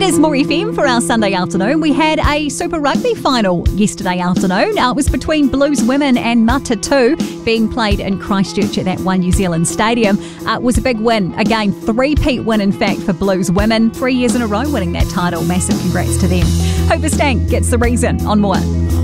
Here's More FM for our Sunday afternoon. We had a Super Rugby final yesterday afternoon. It was between Blues Women and Matatu, being played in Christchurch at that One New Zealand Stadium. It was a big win. Again, three-peat win, in fact, for Blues Women. 3 years in a row winning that title. Massive congrats to them. Hope the Stank gets the reason on More.